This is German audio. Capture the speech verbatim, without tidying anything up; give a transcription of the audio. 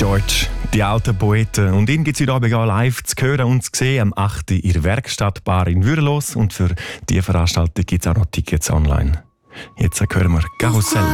George, die alten Poeten. Und ihn gibt es heute Abend auch live zu hören und zu sehen am achten in der Werkstattbar in Würelos. Und für diese Veranstaltung gibt es auch noch Tickets online. Jetzt hören wir Karussell.